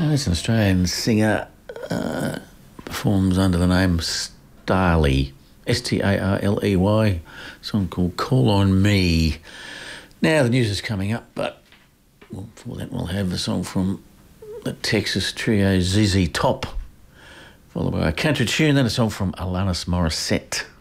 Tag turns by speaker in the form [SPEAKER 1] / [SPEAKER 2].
[SPEAKER 1] It's an Australian singer, performs under the name Starley, Starley, song called Call on Me. Now the news is coming up, but before that we'll have a song from the Texas trio ZZ Top, followed by a country tune, then a song from Alanis Morissette.